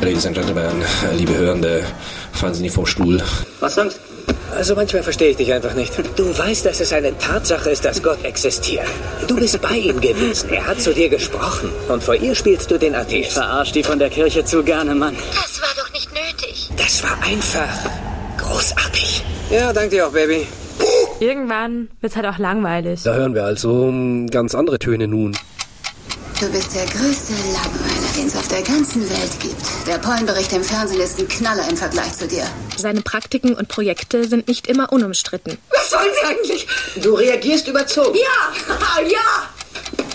Ladies and Gentlemen, liebe Hörende, fallen Sie nicht vom Stuhl. Was sonst? Also manchmal verstehe ich dich einfach nicht. Du weißt, dass es eine Tatsache ist, dass Gott existiert. Du bist bei ihm gewesen. Er hat zu dir gesprochen. Und vor ihr spielst du den Atheist. Ich verarsch die von der Kirche zu gerne, Mann. Das war doch nicht nötig. Das war einfach großartig. Ja, danke dir auch, Baby. Irgendwann wird's halt auch langweilig. Da hören wir also ganz andere Töne nun. Du bist der größte Langweiler, den es auf der ganzen Welt gibt. Der Pollenbericht im Fernsehen ist ein Knaller im Vergleich zu dir. Seine Praktiken und Projekte sind nicht immer unumstritten. Was sollen sie eigentlich? Du reagierst überzogen. Ja, ja!